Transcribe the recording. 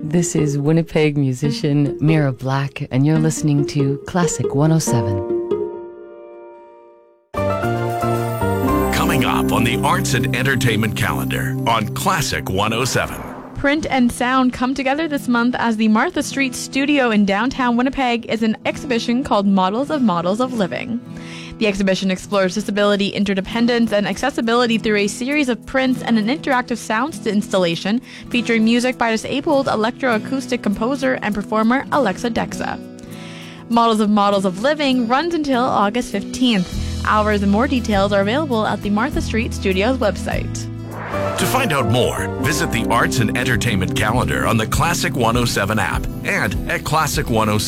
This is Winnipeg musician Mira Black, and you're listening to Classic 107. Coming up on the Arts and Entertainment calendar on Classic 107. Print and sound come together this month as the Martha Street Studio in downtown Winnipeg is an exhibition called Models of Living. The exhibition explores disability interdependence and accessibility through a series of prints and an interactive sound installation featuring music by disabled electroacoustic composer and performer Alexa Dexa. Models of Living runs until August 15th. Hours and more details are available at the Martha Street Studios website. To find out more, visit the Arts and Entertainment calendar on the Classic 107 app and at Classic 107.